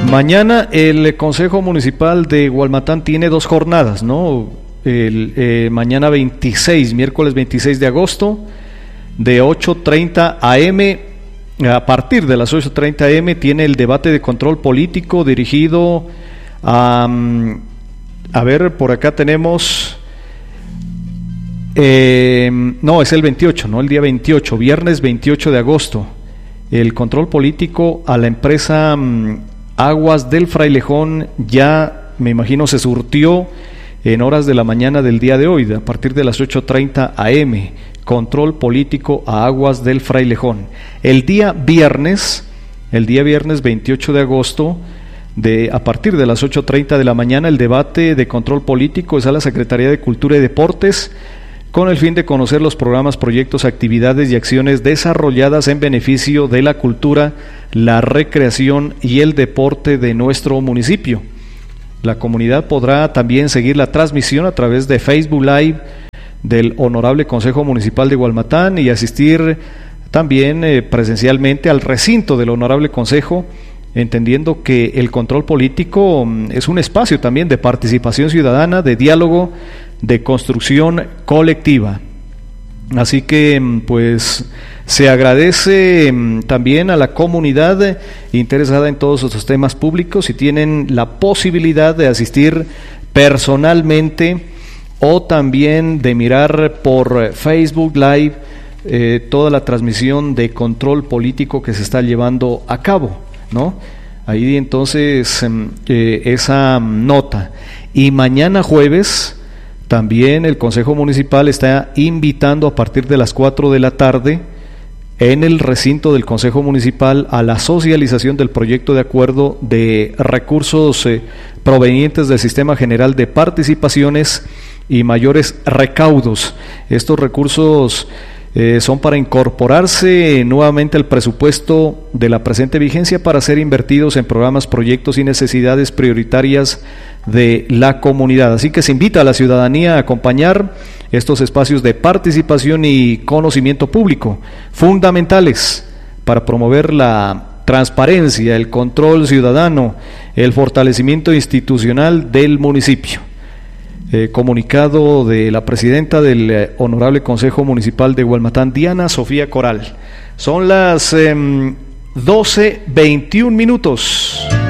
Mañana el Consejo Municipal de Gualmatán tiene dos jornadas, ¿no? Mañana miércoles 26 de agosto, de 8:30 a.m. A partir de las 8:30 a.m. tiene el debate de control político dirigido a ver, por acá tenemos... no, es el 28, ¿no? El día 28, viernes 28 de agosto. El control político a la empresa Aguas del Frailejón ya, me imagino, se surtió en horas de la mañana del día de hoy, a partir de las 8:30 a.m. Control político a Aguas del Frailejón. El día viernes 28 de agosto, a partir de las 8:30 de la mañana, el debate de control político es a la Secretaría de Cultura y Deportes, con el fin de conocer los programas, proyectos, actividades y acciones desarrolladas en beneficio de la cultura, la recreación y el deporte de nuestro municipio. La comunidad podrá también seguir la transmisión a través de Facebook Live del Honorable Consejo Municipal de Gualmatán y asistir también presencialmente al recinto del Honorable Consejo, entendiendo que el control político es un espacio también de participación ciudadana, de diálogo, de construcción colectiva. Así que pues se agradece también a la comunidad interesada en todos estos temas públicos, si tienen la posibilidad de asistir personalmente o también de mirar por Facebook Live toda la transmisión de control político que se está llevando a cabo, ¿no? Ahí entonces esa nota. Y mañana jueves también el Consejo Municipal está invitando a partir de las 4 de la tarde en el recinto del Consejo Municipal a la socialización del proyecto de acuerdo de recursos provenientes del Sistema General de Participaciones y mayores recaudos. Estos recursos son para incorporarse nuevamente al presupuesto de la presente vigencia para ser invertidos en programas, proyectos y necesidades prioritarias de la comunidad. Así que se invita a la ciudadanía a acompañar estos espacios de participación y conocimiento público, fundamentales para promover la transparencia, el control ciudadano, el fortalecimiento institucional del municipio. Comunicado de la presidenta del Honorable Consejo Municipal de Gualmatán, Diana Sofía Coral. Son las 12:21 minutos.